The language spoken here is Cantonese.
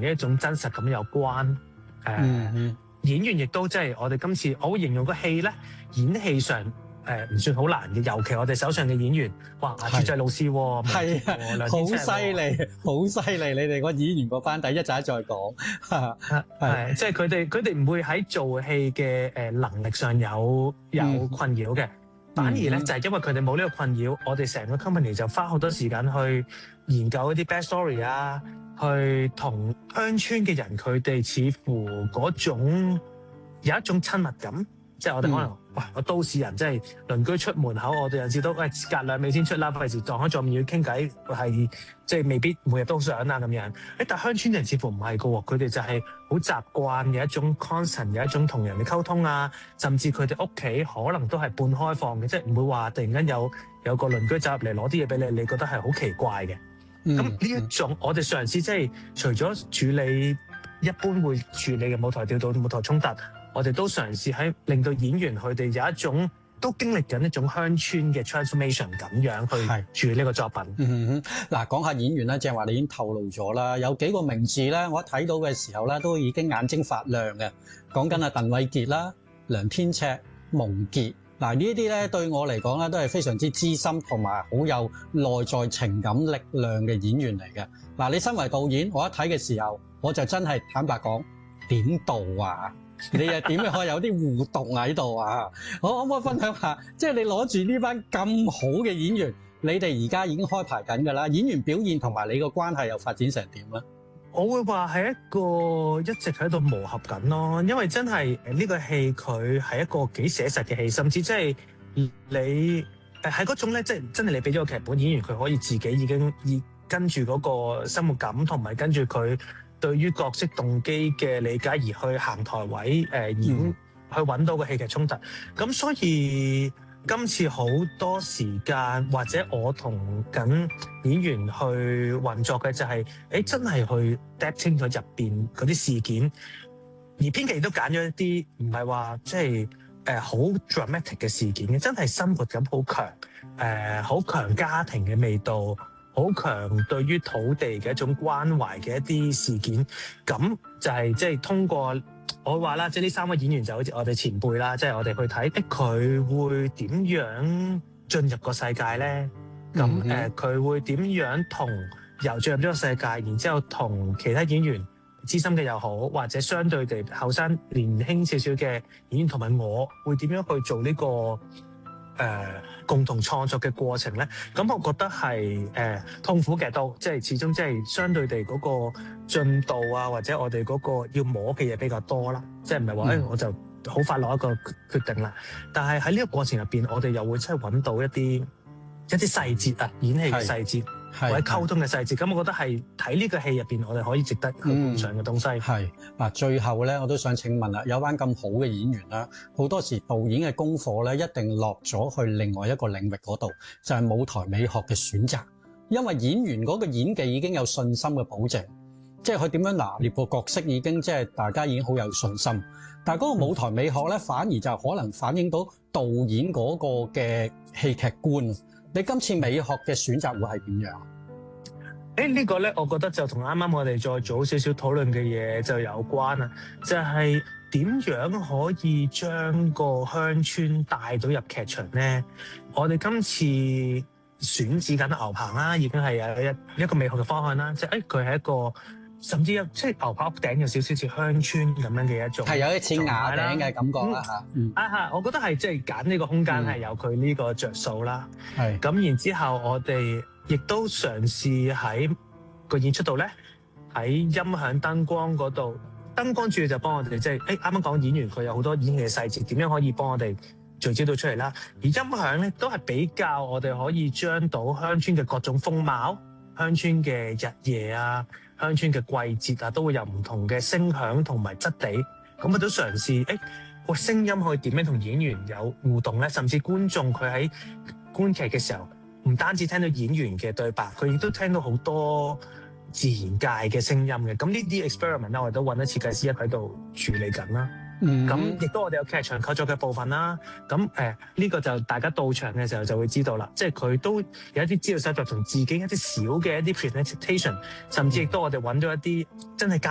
嘅一種真實感有關。演員亦都即係我哋今次我會形容個戲咧，演戲上唔算好難嘅，尤其我哋手上嘅演員，哇，朱濟老師喎， 係啊，好犀利，好犀利！你哋個演員個班底一陣再講， 係即係佢哋唔會喺做戲嘅能力上有困擾嘅，反而咧就係因為佢哋冇呢個困擾，我哋成個 company 就花好多時間去研究一啲 backstory 啊，去同鄉村嘅人佢哋似乎嗰種有一種親密感。即係我哋可能，哇！我都市人即係鄰居出門口，我哋有時都隔2尾先出啦，費事撞開撞面要傾偈，係即係未必每日都想啦咁樣。但鄉村人似乎唔係噶喎，佢哋就係好習慣嘅一種 constant， 有一種同人嘅溝通啊，甚至佢哋屋企可能都係半開放嘅，即係唔會話突然間有個鄰居走入嚟攞啲嘢俾你，你覺得係好奇怪嘅。咁呢一種我哋嘗試即係除咗處理一般會處理嘅舞台調度、舞台衝突。我哋都嘗試喺令到演員佢哋有一種都經歷緊一種鄉村嘅 transformation 咁樣去處理呢個作品。 嗱，講下演員啦，正話你已經透露咗啦，有幾個名字咧，我一睇到嘅時候咧，都已經眼睛發亮嘅。講緊鄧偉傑啦、梁天尺、蒙傑。嗱，呢啲咧對我嚟講咧都係非常之資深同埋好有內在情感力量嘅演員嚟嘅。嗱，你身為導演，我一睇嘅時候，我就真係坦白講，點導啊？你又點樣可以有啲互動喺度啊？可唔可以分享下？即係你攞住呢班咁好嘅演員，你哋而家已經開排緊㗎啦。演員表現同埋你個關係又發展成點咧？ 我會話係一個一直喺度磨合緊咯，因為真係呢個戲佢係一個幾寫實嘅戲，甚至即係你喺嗰種咧，即係真係你俾咗個劇本，演員佢可以自己已經跟住嗰個生活感同埋跟住佢對於角色動機嘅理解而去行台位演，去揾到個戲劇衝突。咁所以今次好多時間或者我同緊演員去運作嘅就係真係去 depth 清楚入邊嗰啲事件，而編劇都揀咗一啲唔係話即係好 dramatic 嘅事件嘅，真係生活感好強，好強家庭嘅味道。好強對於土地嘅一種關懷嘅一啲事件，咁就係即係通過我話啦，即係呢3位演員就好似我哋前輩啦，即係我哋去睇佢會點樣進入個世界咧？咁佢會點樣由進入呢個世界，然之後同其他演員資深嘅又好，或者相對地後生年輕少少嘅演員同埋我會點樣去做呢個共同創作嘅過程咧，咁我覺得係痛苦嘅都，即係始終即係相對地嗰個進度啊，或者我哋嗰個要摸嘅嘢比較多啦，即係唔係話我就好快落一個決定啦。但係喺呢個過程入邊，我哋又會真係揾到一啲細節啊，演戲嘅細節或者溝通嘅細節，咁我覺得係睇呢個戲入邊，我哋可以值得去觀賞嘅東西。 係嗱，最後咧，我都想請問啦，有班咁好嘅演員啦，好多時導演嘅功課咧，一定落咗去另外一個領域嗰度，就係舞台美學嘅選擇。因為演員嗰個演技已經有信心嘅保證，即係佢點樣拿捏個角色已經即係大家已經好有信心。但係嗰個舞台美學咧，反而就可能反映到導演嗰個嘅戲劇觀。你今次美學嘅選擇會係點樣？ 呢個咧，我覺得就同啱啱我哋再早少少討論嘅嘢就有關啦，就係點樣可以將個鄉村帶到入劇場咧？我哋今次選址緊牛棚啦，已經係有一個美學嘅方向啦，即係佢係一個甚至即係牛棚屋頂有少少似鄉村咁樣嘅一種， 係有啲似瓦頂嘅感覺啦。 我覺得係即係揀呢個空間係有佢呢個着數啦。係咁，然之後我哋亦都嘗試喺個演出度咧，喺音響燈光嗰度，燈光主要就幫我哋即係啱啱講演員佢有好多演戲嘅細節，點樣可以幫我哋聚焦到出嚟啦。而音響咧都係比較我哋可以將到鄉村嘅各種風貌、鄉村嘅日夜啊、鄉村嘅季節啊，都會有唔同嘅聲響同埋質地。咁我都嘗試個聲音可以點樣同演員有互動咧，甚至觀眾佢喺觀劇嘅時候，唔單止聽到演員嘅對白，佢亦都聽到好多自然界嘅聲音嘅。咁呢啲 experiment 咧，我哋都揾咗設計師喺度處理緊啦。咁亦都我哋有劇場構作嘅部分啦。咁呢個就大家到場嘅時候就會知道啦。即係佢都有一啲資料搜集同自己一啲小嘅一啲 presentation，甚至亦都我哋揾到一啲真係